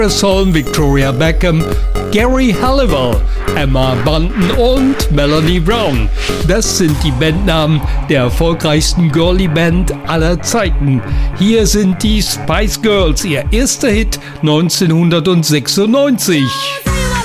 Soln, Victoria Beckham, Gary Halliwell, Emma Bunton und Melanie Brown. Das sind die Bandnamen der erfolgreichsten Girlie-Band aller Zeiten. Hier sind die Spice Girls, ihr erster Hit 1996.